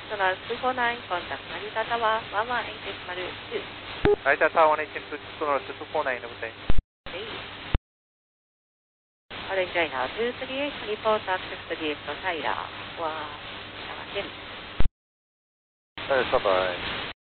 Personal 249, contact Narita Tower 118.2. Narita Tower 118.2, Personal 249 everything. Okay. Orange China 238, report access to the Tyler. Wow. Bye-bye.